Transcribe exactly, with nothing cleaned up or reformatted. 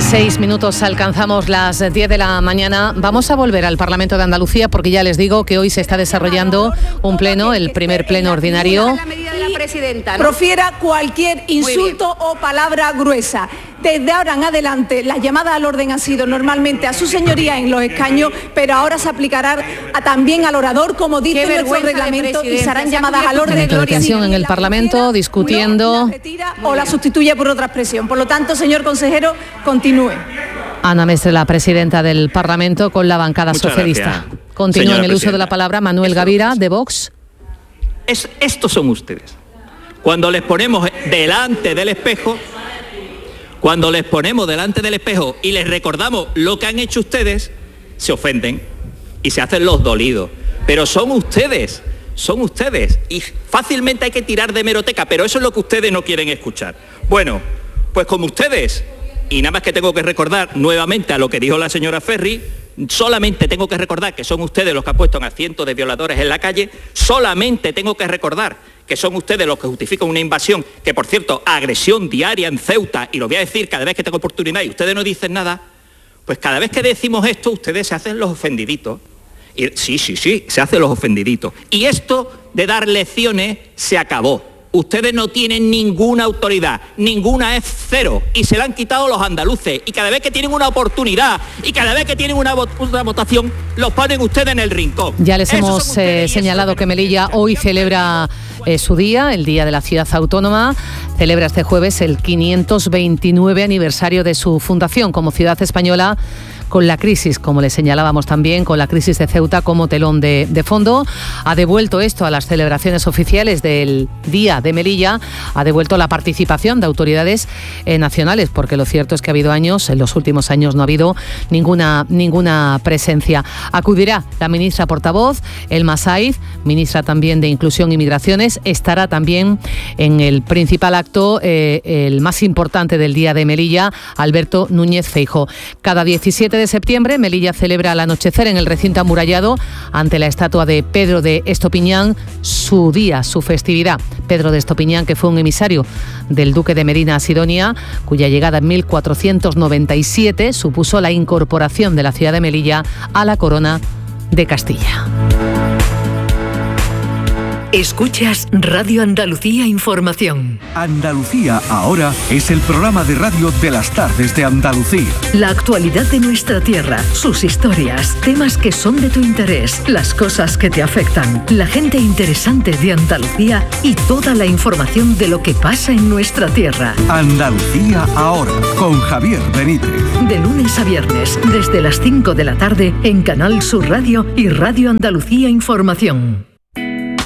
En seis minutos alcanzamos las diez de la mañana. Vamos a volver al Parlamento de Andalucía porque ya les digo que hoy se está desarrollando un pleno, el primer pleno ordinario. Presidenta, ¿no? Profiera cualquier insulto o palabra gruesa. Desde ahora en adelante, las llamadas al orden han sido normalmente a su señoría en los escaños, pero ahora se aplicará a, también al orador, como dice nuestro reglamento, y serán llamadas al orden. De tensión en el Parlamento, discutiendo. No, la retira o la sustituye por otra expresión. Por lo tanto, señor consejero, continúe. Ana Mestre, la presidenta del Parlamento, con la bancada Muchas socialista. Gracias. Continúa en el uso de la palabra Manuel Gavira, de Vox. Es, estos son ustedes. Cuando les ponemos delante del espejo, cuando les ponemos delante del espejo y les recordamos lo que han hecho ustedes, se ofenden y se hacen los dolidos. Pero son ustedes, son ustedes. Y fácilmente hay que tirar de hemeroteca, pero eso es lo que ustedes no quieren escuchar. Bueno, pues como ustedes, y nada más que tengo que recordar nuevamente a lo que dijo la señora Ferri, solamente tengo que recordar que son ustedes los que han puesto a cientos de violadores en la calle, solamente tengo que recordar que son ustedes los que justifican una invasión, que por cierto, agresión diaria en Ceuta, y lo voy a decir cada vez que tengo oportunidad y ustedes no dicen nada, pues cada vez que decimos esto, ustedes se hacen los ofendiditos. Y, sí, sí, sí, se hacen los ofendiditos. Y esto de dar lecciones se acabó. Ustedes no tienen ninguna autoridad, ninguna, es cero, y se la han quitado los andaluces, y cada vez que tienen una oportunidad, y cada vez que tienen una, vot una votación, los ponen ustedes en el rincón. Ya les Esos hemos eh, señalado que Melilla hoy celebra eh, su día, el Día de la Ciudad Autónoma, celebra este jueves el quinientos veintinueve aniversario de su fundación como ciudad española, con la crisis, como le señalábamos también, con la crisis de Ceuta como telón de, de fondo. Ha devuelto esto a las celebraciones oficiales del Día de Melilla, ha devuelto la participación de autoridades eh, nacionales, porque lo cierto es que ha habido años, en los últimos años no ha habido ninguna, ninguna presencia. Acudirá la ministra portavoz, Elma Saiz, ministra también de Inclusión y Migraciones, estará también en el principal acto, eh, el más importante del Día de Melilla, Alberto Núñez Feijóo. Cada diecisiete de septiembre, Melilla celebra al anochecer en el recinto amurallado ante la estatua de Pedro de Estopiñán su día, su festividad. Pedro de Estopiñán, que fue un emisario del duque de Medina Sidonia, cuya llegada en mil cuatrocientos noventa y siete supuso la incorporación de la ciudad de Melilla a la corona de Castilla. Escuchas Radio Andalucía Información. Andalucía ahora es el programa de radio de las tardes de Andalucía. La actualidad de nuestra tierra, sus historias, temas que son de tu interés, las cosas que te afectan, la gente interesante de Andalucía y toda la información de lo que pasa en nuestra tierra. Andalucía ahora, con Javier Benítez. De lunes a viernes, desde las cinco de la tarde, en Canal Sur Radio y Radio Andalucía Información.